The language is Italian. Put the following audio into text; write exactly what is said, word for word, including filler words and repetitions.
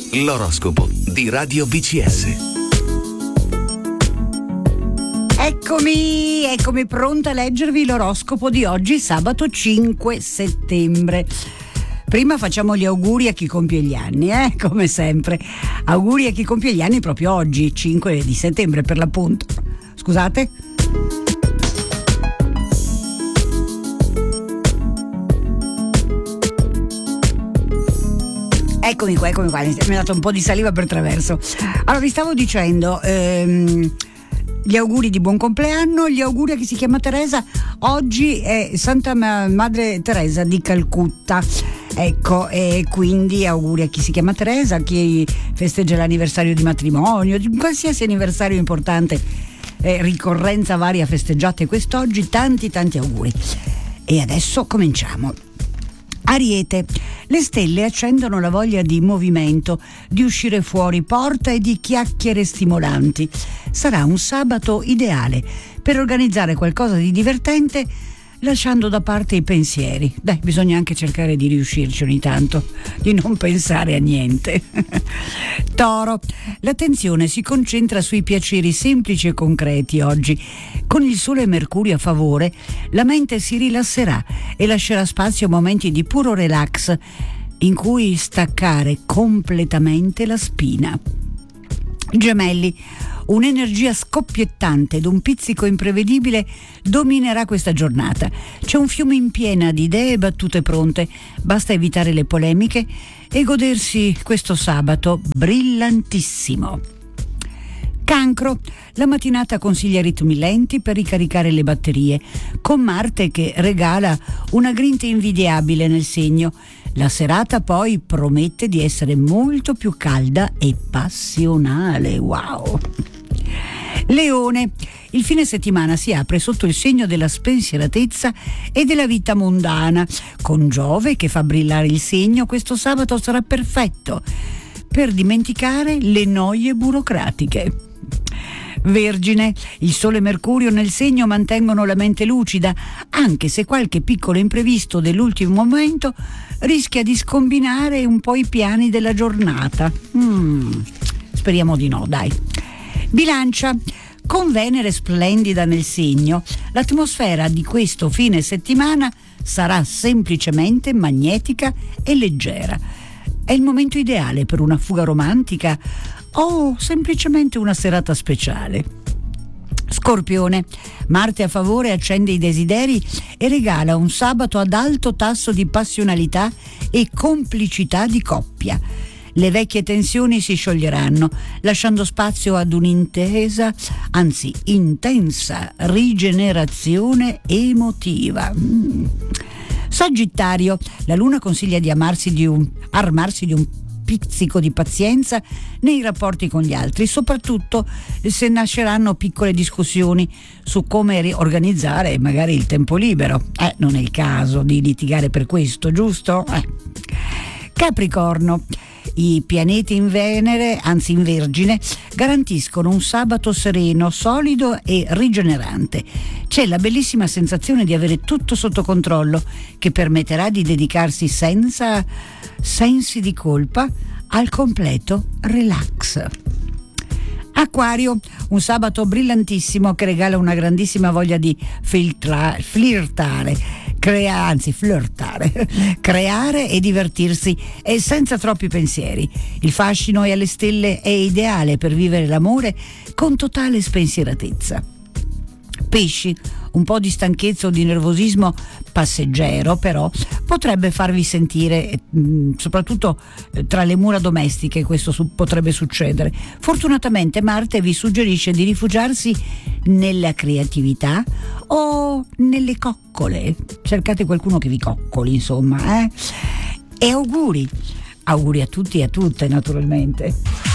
L'oroscopo di Radio V C S. Eccomi, eccomi pronta a leggervi l'oroscopo di oggi, sabato cinque settembre. Prima facciamo gli auguri a chi compie gli anni, eh? Come sempre. Auguri a chi compie gli anni proprio oggi, cinque di settembre per l'appunto. Scusate? Eccomi qua, eccomi qua, mi è dato un po' di saliva per traverso. Allora, vi stavo dicendo, ehm, gli auguri di buon compleanno, gli auguri a chi si chiama Teresa. Oggi è Santa Madre Teresa di Calcutta. Ecco, e quindi auguri a chi si chiama Teresa, a chi festeggia l'anniversario di matrimonio, di qualsiasi anniversario importante, eh, ricorrenza varia, festeggiate quest'oggi, tanti tanti auguri. E adesso cominciamo. Ariete, le stelle accendono la voglia di movimento, di uscire fuori porta e di chiacchiere stimolanti. Sarà un sabato ideale per organizzare qualcosa di divertente, lasciando da parte i pensieri. Dai, bisogna anche cercare di riuscirci ogni tanto, di non pensare a niente. Toro, l'attenzione si concentra sui piaceri semplici e concreti oggi. Con il Sole e Mercurio a favore, la mente si rilasserà e lascerà spazio a momenti di puro relax in cui staccare completamente la spina. Gemelli, un'energia scoppiettante ed un pizzico imprevedibile dominerà questa giornata. C'è un fiume in piena di idee e battute pronte, basta evitare le polemiche e godersi questo sabato brillantissimo. Cancro, la mattinata consiglia ritmi lenti per ricaricare le batterie, con Marte che regala una grinta invidiabile nel segno. La serata poi promette di essere molto più calda e passionale. Wow! Leone, il fine settimana si apre sotto il segno della spensieratezza e della vita mondana. Con Giove che fa brillare il segno, questo sabato sarà perfetto per dimenticare le noie burocratiche. Vergine, il Sole e Mercurio nel segno mantengono la mente lucida, anche se qualche piccolo imprevisto dell'ultimo momento rischia di scombinare un po' i piani della giornata. Mm, speriamo di no, dai. Bilancia, con Venere splendida nel segno, l'atmosfera di questo fine settimana sarà semplicemente magnetica e leggera. È il momento ideale per una fuga romantica o semplicemente una serata speciale. Scorpione, Marte a favore accende i desideri e regala un sabato ad alto tasso di passionalità e complicità di coppia. Le vecchie tensioni si scioglieranno, lasciando spazio ad un'intesa, anzi intensa rigenerazione emotiva. Mm. Sagittario, la luna consiglia di amarsi di un, armarsi di un pizzico di pazienza nei rapporti con gli altri, soprattutto se nasceranno piccole discussioni su come organizzare magari il tempo libero. Eh, non è il caso di litigare per questo, giusto? Eh. Capricorno, i pianeti in Venere, anzi in Vergine, garantiscono un sabato sereno, solido e rigenerante. C'è la bellissima sensazione di avere tutto sotto controllo, che permetterà di dedicarsi senza sensi di colpa al completo relax. Acquario, un sabato brillantissimo che regala una grandissima voglia di filtra- flirtare, crea- anzi flirtare, creare e divertirsi e senza troppi pensieri. Il fascino è alle stelle è ideale per vivere l'amore con totale spensieratezza. Pesci, un po' di stanchezza o di nervosismo passeggero però potrebbe farvi sentire, mh, soprattutto eh, tra le mura domestiche questo su- potrebbe succedere. Fortunatamente Marte vi suggerisce di rifugiarsi nella creatività o nelle coccole. Cercate qualcuno che vi coccoli, insomma, eh? E auguri, auguri a tutti e a tutte naturalmente.